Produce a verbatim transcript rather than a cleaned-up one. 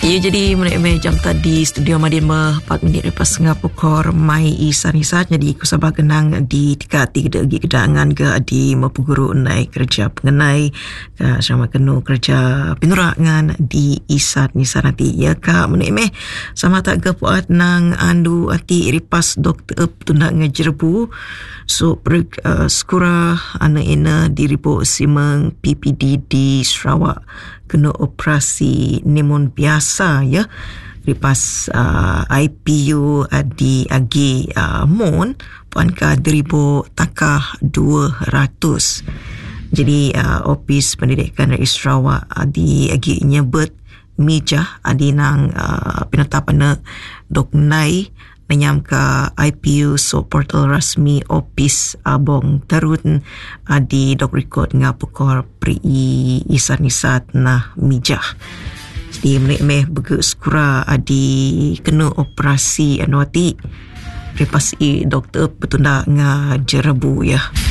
Ya, jadi menaik jam tadi studio Madin empat minit lepas tengah pukul mai isan isat. Jadi aku sabah kenang di tiga tiga lagi kedangan ke di mapuguru naik kerja pengenai ke sama kenu kerja penurangan di isat nisan nanti ya kak menaik meh sama tak ke puat nang andu ati ripas doktor tunda ngejerbu so per uh, skura ana ina di ripo simeng P P D di Sarawak kena operasi pneumonia biasa ya ripas uh, I P U uh, di agi uh, mon puan ka deribu takah dua ratus. Jadi uh, Opis Pendidikan Rakyat Sarawak uh, di agi nyebut mijah adi nang uh, penetapan dok nai menyam ke I P U so portal rasmi Opis abong terun adi dok rekod ngapukor pri isan-isat nah mijah. Jadi menek meh bege skura adi kena operasi anuati repasi doktor petunda ngajerebu ya.